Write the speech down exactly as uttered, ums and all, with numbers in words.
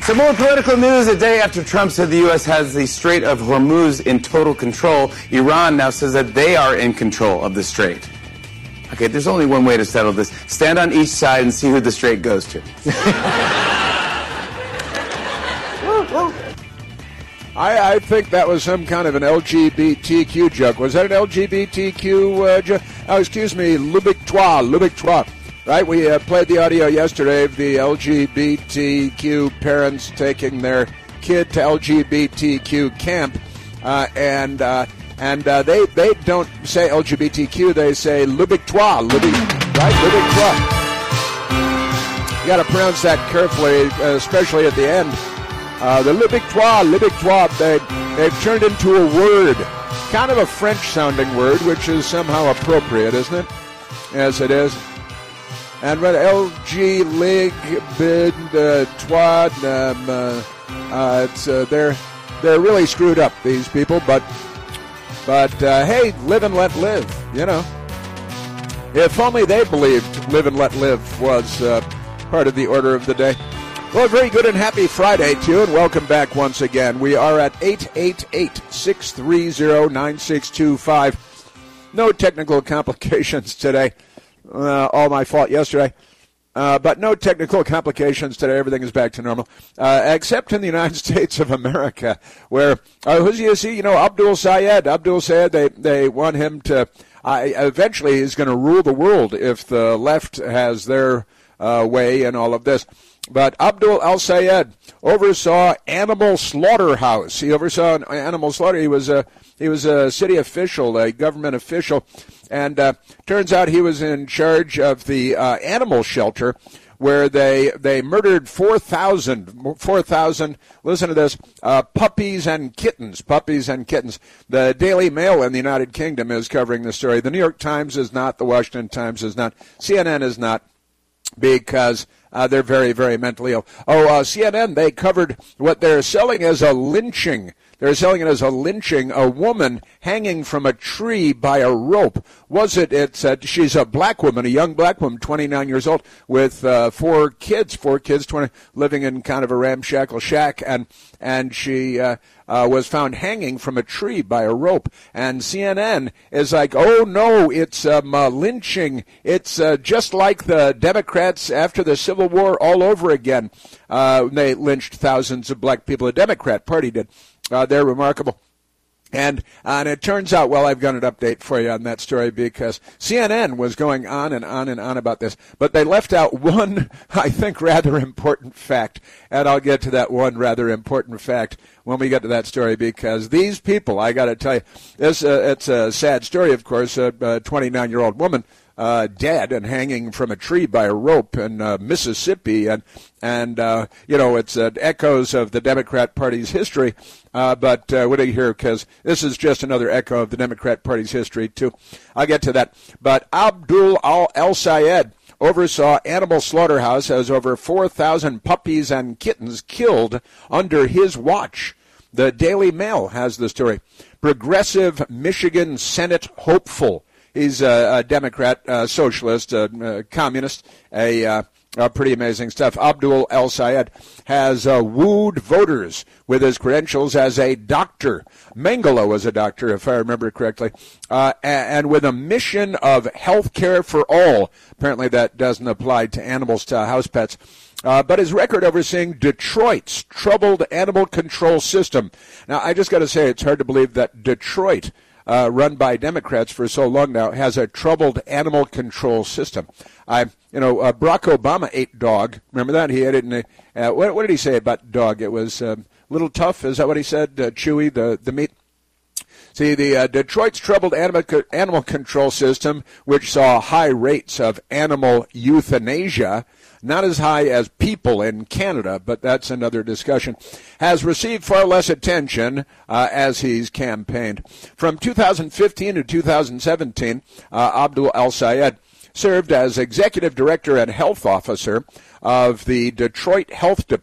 Some more political news. A day after Trump said the U S has the Strait of Hormuz in total control, Iran now says that they are in control of the strait. Okay, there's only one way to settle this. Stand on each side and see who the strait goes to. I, I think that was some kind of an L G B T Q joke. Was that an L G B T Q uh, joke? Oh, excuse me, Lubictoire, Lubictoire. Right, we uh, played the audio yesterday of the L G B T Q parents taking their kid to L G B T Q camp, uh, and uh, and uh, they they don't say L G B T Q, they say Lubictoire, Lubic, right, Lubictoire. You got to pronounce that carefully, uh, especially at the end. Uh, the Lubictoire, Lubictoire, they they've turned into a word, kind of a French-sounding word, which is somehow appropriate, isn't it? Yes, it is. And what L G Lig Bid uh, Twad, um, uh, uh, it's uh, they're they're really screwed up, these people. But but uh, hey, live and let live. You know, if only they believed live and let live was uh, part of the order of the day. Well, very good and happy Friday to you, and welcome back once again. We are at eight eight eight, six three zero, nine six two five. No technical complications today. Uh, all my fault yesterday. Uh, but no technical complications today. Everything is back to normal. Uh, except in the United States of America, where, uh, who's you see, you know, Abdul Sayed. Abdul Sayed, they, they want him to, uh, eventually he's going to rule the world if the left has their uh, way in all of this. But Abdul al-Sayed oversaw animal slaughterhouse. He oversaw an animal slaughter. He was a, he was a city official, a government official. And uh, turns out he was in charge of the uh, animal shelter where they they murdered four thousand, four thousand, listen to this, uh, puppies and kittens, puppies and kittens. The Daily Mail in the United Kingdom is covering the story. The New York Times is not. The Washington Times is not. C N N is not, because uh, they're very, very mentally ill. Oh, uh, C N N, they covered what they're selling as a lynching. They're selling it as a lynching, a woman hanging from a tree by a rope. Was it? It's uh, she's a black woman, a young black woman, twenty-nine years old, with uh, four kids, four kids, twenty, living in kind of a ramshackle shack, and and she uh, uh, was found hanging from a tree by a rope. And C N N is like, oh no, it's um, uh, lynching. It's uh, just like the Democrats after the Civil War all over again. Uh, they lynched thousands of black people. The Democrat Party did. Uh, they're remarkable. And, and it turns out, well, I've got an update for you on that story because C N N was going on and on and on about this. But they left out one, I think, rather important fact. And I'll get to that one rather important fact when we get to that story, because these people, I got to tell you, this uh, it's a sad story, of course, a twenty-nine-year-old woman Uh, dead and hanging from a tree by a rope in uh, Mississippi, and and uh, you know it's uh, echoes of the Democrat Party's history. Uh, but uh, what do you hear? Because this is just another echo of the Democrat Party's history too. I'll get to that. But Abdul al-Sayed oversaw animal slaughterhouse as over four thousand puppies and kittens killed under his watch. The Daily Mail has the story. Progressive Michigan Senate hopeful. He's a, a Democrat, a socialist, a, a communist, a, uh, a pretty amazing stuff. Abdul al-Sayed has uh, wooed voters with his credentials as a doctor. Mengele was a doctor, if I remember correctly, uh, and, and with a mission of health care for all. Apparently that doesn't apply to animals, to house pets. Uh, but his record overseeing Detroit's troubled animal control system. Now, I just got to say, it's hard to believe that Detroit, Uh, run by Democrats for so long now, has a troubled animal control system. I, you know, uh, Barack Obama ate dog. Remember that? He ate it in a, uh, what, what did he say about dog? It was um, a little tough. Is that what he said? Uh, chewy, the, the meat. See, the uh, Detroit's troubled animal, co- animal control system, which saw high rates of animal euthanasia, not as high as people in Canada, but that's another discussion, has received far less attention uh, as he's campaigned. From two thousand fifteen to two thousand seventeen, uh, Abdul al-Sayed served as executive director and health officer of the Detroit Health Department.